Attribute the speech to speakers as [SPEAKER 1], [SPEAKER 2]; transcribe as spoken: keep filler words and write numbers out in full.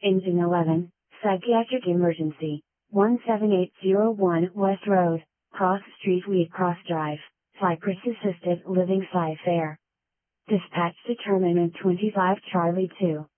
[SPEAKER 1] Engine eleven, Psychiatric Emergency, one seven eight zero one West Road, Cross Street Wheat Cross Drive, Cypress Assisted Living Sci Fair. Dispatch determinant twenty-five Charlie two.